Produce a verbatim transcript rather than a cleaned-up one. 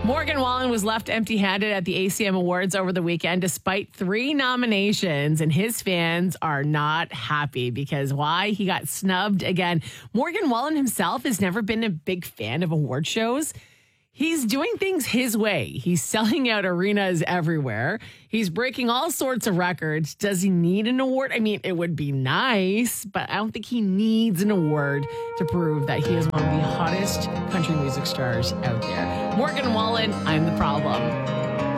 Morgan Wallen was left empty-handed at the A C M Awards over the weekend despite three nominations, and his fans are not happy because why? He got snubbed again. Morgan Wallen himself has never been a big fan of award shows. He's doing things his way. He's selling out arenas everywhere. He's breaking all sorts of records. Does he need an award? I mean, it would be nice, but I don't think he needs an award to prove that he is one of the hottest country music stars out there. Morgan Wallen, I'm the problem.